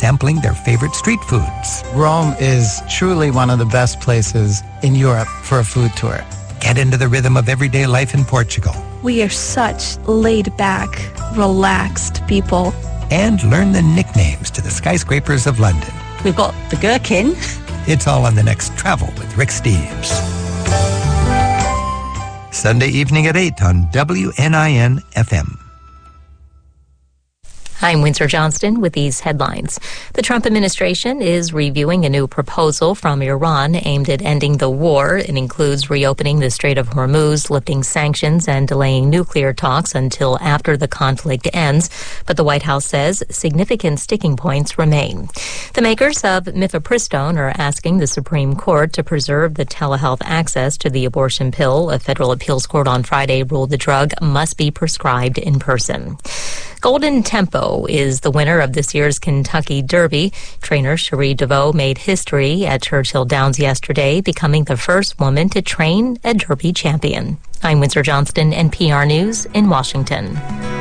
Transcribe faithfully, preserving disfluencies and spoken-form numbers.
sampling their favorite street foods. Rome is truly one of the best places in Europe for a food tour. Get into the rhythm of everyday life in Portugal. We are such laid-back, relaxed people. And learn the nicknames to the skyscrapers of London. We've got the Gherkin. It's all on the next Travel with Rick Steves. Sunday evening at eight on W N I N F M. I'm Windsor Johnston with these headlines. The Trump administration is reviewing a new proposal from Iran aimed at ending the war. It includes reopening the Strait of Hormuz, lifting sanctions, and delaying nuclear talks until after the conflict ends. But the White House says significant sticking points remain. The makers of mifepristone are asking the Supreme Court to preserve the telehealth access to the abortion pill. A federal appeals court on Friday ruled the drug must be prescribed in person. Golden Tempo is the winner of this year's Kentucky Derby. Trainer Cherie DeVoe made history at Churchill Downs yesterday, becoming the first woman to train a Derby champion. I'm Windsor Johnston, N P R News in Washington.